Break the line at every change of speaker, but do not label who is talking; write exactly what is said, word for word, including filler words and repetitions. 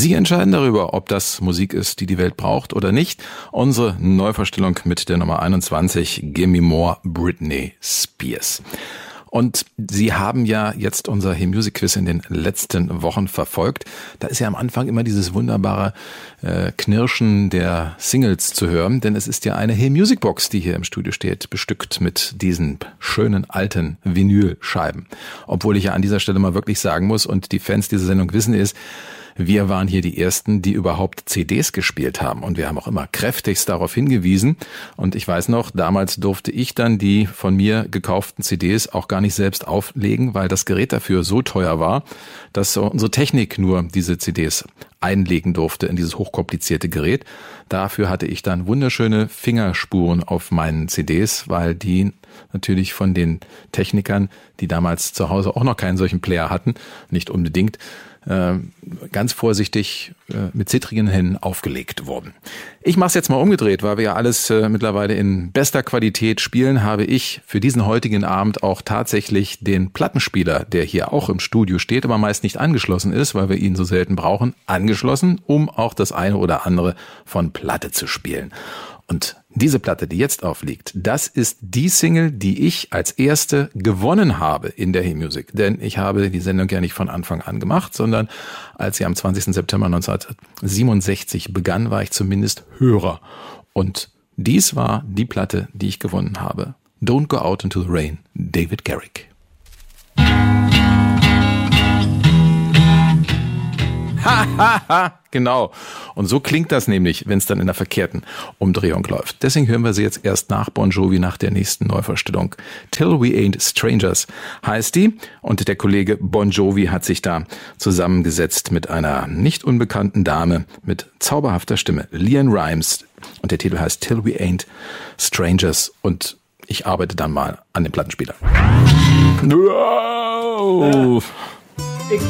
Sie entscheiden darüber, ob das Musik ist, die die Welt braucht oder nicht. Unsere Neuvorstellung mit der Nummer einundzwanzig, Gimme More, Britney Spears. Und Sie haben ja jetzt unser Hey Music Quiz in den letzten Wochen verfolgt. Da ist ja am Anfang immer dieses wunderbare äh, Knirschen der Singles zu hören, denn es ist ja eine Hey Music Box, die hier im Studio steht, bestückt mit diesen schönen alten Vinylscheiben. Obwohl ich ja an dieser Stelle mal wirklich sagen muss, und die Fans dieser Sendung wissen es, wir waren hier die Ersten, die überhaupt C Ds gespielt haben. Und wir haben auch immer kräftigst darauf hingewiesen. Und ich weiß noch, damals durfte ich dann die von mir gekauften C Ds auch gar nicht selbst auflegen, weil das Gerät dafür so teuer war, dass unsere Technik nur diese C Ds einlegen durfte in dieses hochkomplizierte Gerät. Dafür hatte ich dann wunderschöne Fingerspuren auf meinen C Ds, weil die natürlich von den Technikern, die damals zu Hause auch noch keinen solchen Player hatten, nicht unbedingt, äh, ganz vorsichtig äh, mit zittrigen Händen aufgelegt wurden. Ich mache es jetzt mal umgedreht, weil wir ja alles äh, mittlerweile in bester Qualität spielen, habe ich für diesen heutigen Abend auch tatsächlich den Plattenspieler, der hier auch im Studio steht, aber meist nicht angeschlossen ist, weil wir ihn so selten brauchen, angeschlossen, um auch das eine oder andere von Platte zu spielen. Und diese Platte, die jetzt aufliegt, das ist die Single, die ich als erste gewonnen habe in der Hey Music. Denn ich habe die Sendung ja nicht von Anfang an gemacht, sondern als sie am zwanzigsten September neunzehnhundertsiebenundsechzig begann, war ich zumindest Hörer. Und dies war die Platte, die ich gewonnen habe. Don't Go Out Into the Rain, David Garrick. Ha, ha, ha, genau. Und so klingt das nämlich, wenn es dann in der verkehrten Umdrehung läuft. Deswegen hören wir sie jetzt erst nach Bon Jovi, nach der nächsten Neuvorstellung. Till We Ain't Strangers heißt die. Und der Kollege Bon Jovi hat sich da zusammengesetzt mit einer nicht unbekannten Dame mit zauberhafter Stimme, LeAnn Rimes. Und der Titel heißt Till We Ain't Strangers. Und ich arbeite dann mal an dem Plattenspieler. Wow.